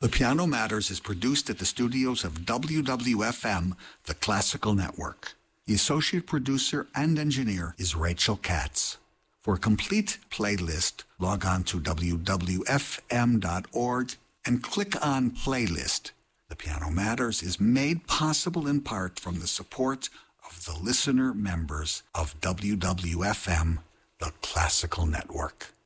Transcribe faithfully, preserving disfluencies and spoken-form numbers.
The Piano Matters is produced at the studios of W W F M, the Classical Network. The associate producer and engineer is Rachel Katz. For a complete playlist, log on to w w f m dot org and click on Playlist. The Piano Matters is made possible in part from the support of the listener members of W W F M, the Classical Network.